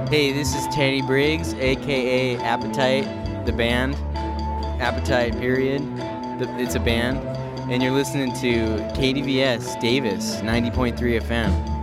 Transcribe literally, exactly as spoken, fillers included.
Hey, this is Teddy Briggs, aka Appetite, the band. Appetite, period. The, it's a band. And you're listening to K D V S Davis, ninety point three F M.